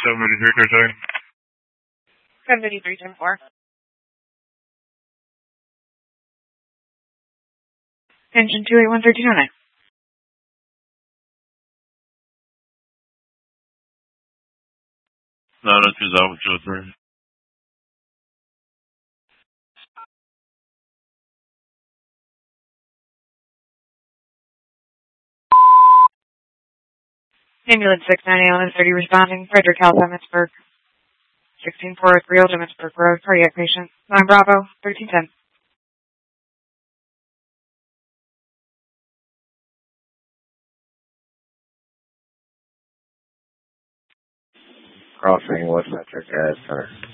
783, 783-10-4. Engine 281-1309. No, that's just Alpha 203. Ambulance 690-30 responding. Frederick Health, Emmitsburg. 16403 Old Emmitsburg Road. Cardiac patient. 9 Bravo, 1310. Crossing West Metric at center.